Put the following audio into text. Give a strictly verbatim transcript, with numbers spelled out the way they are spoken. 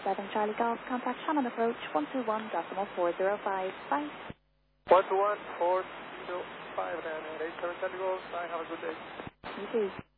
seven Charlie Golf, contact Shannon Approach one two one decimal four zero five. Bye. one two one four zero five and eight seven Charlie Golf. Bye, have a good day. You too.